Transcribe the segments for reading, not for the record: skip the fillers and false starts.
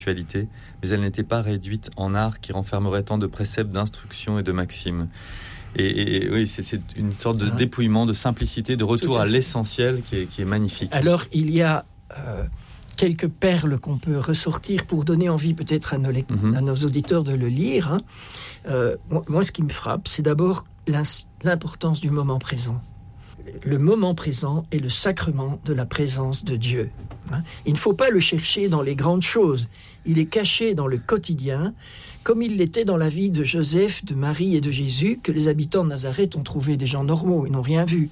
spiritualité, mais elle n'était pas réduite en art qui renfermerait tant de préceptes, d'instructions et de maximes. Et oui, c'est une sorte de dépouillement, de simplicité, de retour à l'essentiel qui est magnifique. Alors, il y a quelques perles qu'on peut ressortir pour donner envie peut-être à nos auditeurs de le lire. Moi, ce qui me frappe, c'est d'abord l'importance du moment présent. Le moment présent est le sacrement de la présence de Dieu. Il ne faut pas le chercher dans les grandes choses. Il est caché dans le quotidien, comme il l'était dans la vie de Joseph, de Marie et de Jésus, que les habitants de Nazareth ont trouvé des gens normaux, ils n'ont rien vu.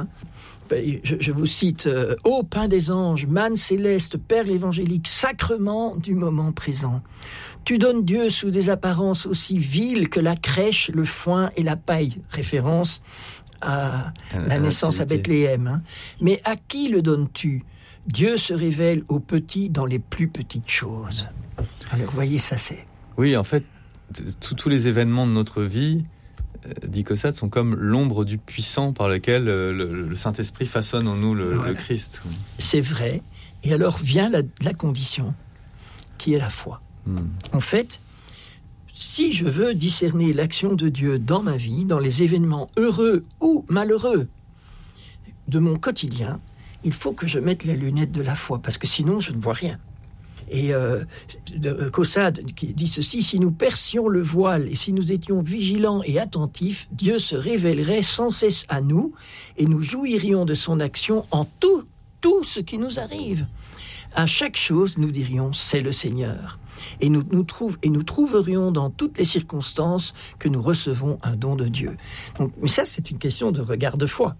Je vous cite « Ô pain des anges, manne céleste, perle évangélique, sacrement du moment présent. Tu donnes Dieu sous des apparences aussi viles que la crèche, le foin et la paille. » Référence à la naissance à Bethléem. Mais à qui le donnes-tu ? Dieu se révèle aux petits dans les plus petites choses. Alors, vous voyez, ça c'est... Oui, en fait, tous les événements de notre vie, dit Caussade, sont comme l'ombre du puissant par lequel le Saint-Esprit façonne en nous le Christ. C'est vrai. Et alors vient la condition, qui est la foi. En fait, si je veux discerner l'action de Dieu dans ma vie, dans les événements heureux ou malheureux de mon quotidien, il faut que je mette les lunettes de la foi, parce que sinon je ne vois rien. Et Caussade qui dit ceci: si nous percions le voile et si nous étions vigilants et attentifs, Dieu se révélerait sans cesse à nous et nous jouirions de son action en tout ce qui nous arrive. À chaque chose, nous dirions c'est le Seigneur. Et nous trouverions dans toutes les circonstances que nous recevons un don de Dieu. Donc, mais ça, c'est une question de regard de foi.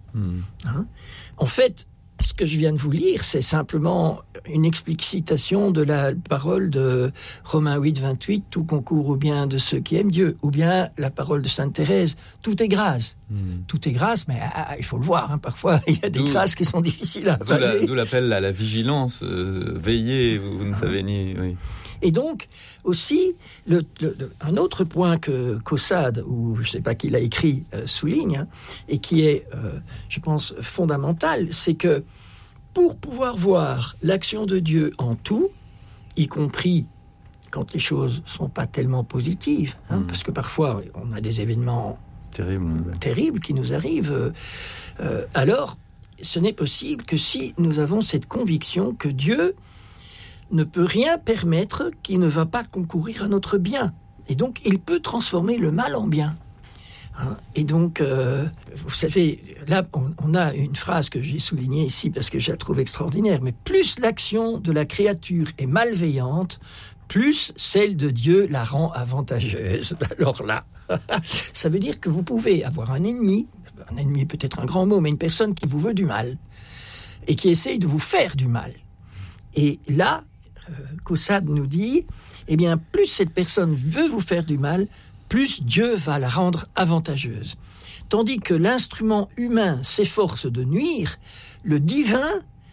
En fait, ce que je viens de vous lire, c'est simplement une explicitation de la parole de Romains 8, 28, tout concourt au bien de ceux qui aiment Dieu, ou bien la parole de Sainte Thérèse, tout est grâce. Tout est grâce, mais il faut le voir, parfois il y a des grâces qui sont difficiles à avaler. D'où l'appel à la vigilance, veillez, vous ne savez ni... Oui. Et donc, aussi, un autre point que Caussade, ou je ne sais pas qui l'a écrit, souligne, et qui est, je pense, fondamental, c'est que pour pouvoir voir l'action de Dieu en tout, y compris quand les choses ne sont pas tellement positives, parce que parfois, on a des événements terribles qui nous arrivent, alors, ce n'est possible que si nous avons cette conviction que Dieu ne peut rien permettre qui ne va pas concourir à notre bien. Et donc, il peut transformer le mal en bien. Et donc, vous savez, là, on a une phrase que j'ai soulignée ici parce que je la trouve extraordinaire, mais plus l'action de la créature est malveillante, plus celle de Dieu la rend avantageuse. Alors là, ça veut dire que vous pouvez avoir un ennemi peut-être un grand mot, mais une personne qui vous veut du mal et qui essaye de vous faire du mal. Et là, Caussade nous dit, eh bien, plus cette personne veut vous faire du mal, plus Dieu va la rendre avantageuse. Tandis que l'instrument humain s'efforce de nuire, le divin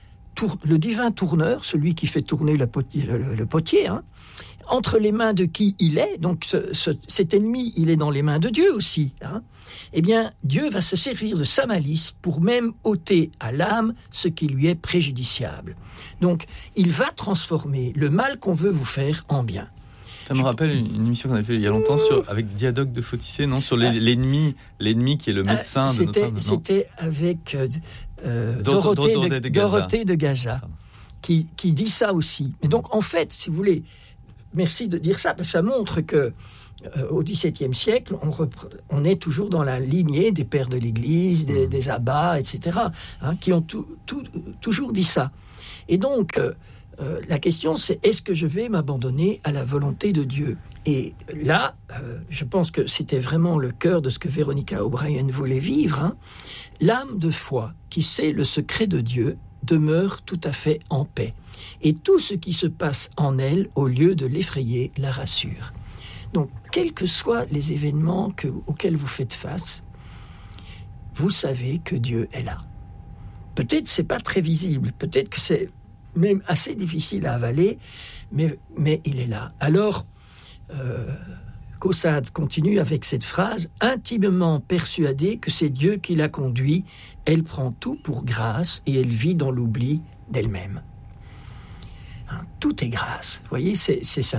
tourneur, celui qui fait tourner le potier, entre les mains de qui il est, donc cet ennemi, il est dans les mains de Dieu aussi, eh bien, Dieu va se servir de sa malice pour même ôter à l'âme ce qui lui est préjudiciable. Donc, il va transformer le mal qu'on veut vous faire en bien. Ça me rappelle une émission qu'on avait fait il y a longtemps avec Diadoque de Fautissé, sur l'ennemi qui est le médecin de notre âme. C'était avec Dorothée de Gaza qui dit ça aussi. Mais donc, en fait, si vous voulez, merci de dire ça, parce que ça montre que au XVIIe siècle, on est toujours dans la lignée des pères de l'Église, des abbats, etc., qui ont toujours dit ça. Et donc, la question, c'est est-ce que je vais m'abandonner à la volonté de Dieu ? Et là, je pense que c'était vraiment le cœur de ce que Veronica O'Brien voulait vivre. L'âme de foi qui sait le secret de Dieu demeure tout à fait en paix. Et tout ce qui se passe en elle, au lieu de l'effrayer, la rassure. Donc, quels que soient les événements auxquels vous faites face, vous savez que Dieu est là. Peut-être c'est pas très visible, peut-être que c'est même assez difficile à avaler, mais il est là. Alors, Caussade continue avec cette phrase « Intimement persuadée que c'est Dieu qui la conduit, elle prend tout pour grâce et elle vit dans l'oubli d'elle-même. » Tout est grâce. Vous voyez, ça